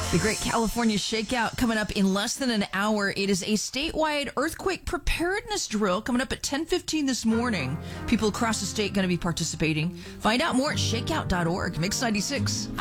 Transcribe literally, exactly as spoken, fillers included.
The Great California Shakeout coming up in less than an hour. It is a statewide earthquake preparedness drill coming up at ten fifteen this morning. People across the state going to be participating. Find out more at shakeout dot org. Mix ninety-six.